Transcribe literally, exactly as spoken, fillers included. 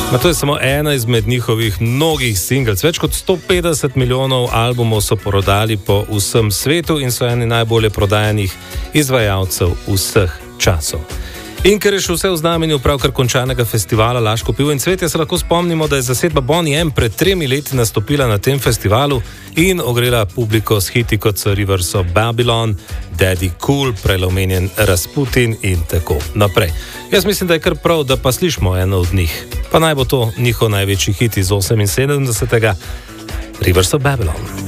Ma to je samo ena izmed njihovih mnogih singlov. Več kot sto petdeset milijonov albumov so prodali po vsem svetu in so eni najbolje prodajanih izvajalcev vseh časov. In ker je še vse v znamenju pravkar končanega festivala Laško pivo in cvetje, se lahko spomnimo, da je zasedba Boney M pred tremi leti nastopila na tem festivalu in ogrela publiko s hiti kot so Rivers of Babylon, Daddy Cool, prelomenjen Rasputin in tako naprej. Jaz mislim, da je kar prav, da pa slišimo eno od njih. Pa naj bo to njihov največji hit iz oseminsedemdesetega, Rivers of Babylon.